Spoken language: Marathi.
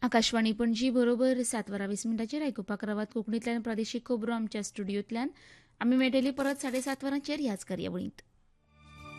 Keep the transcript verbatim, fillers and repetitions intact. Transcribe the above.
आकाशवाणी पणजी बरोबर सात वरां वीस मिनटांचेर आयकुपाक रावात कोंकणींतल्यान प्रादेशीक खबरो आमच्या स्टुडियोंतल्यान आमी मेळटली परत साडे सात वरांचेर ह्याच कार्यावळींत.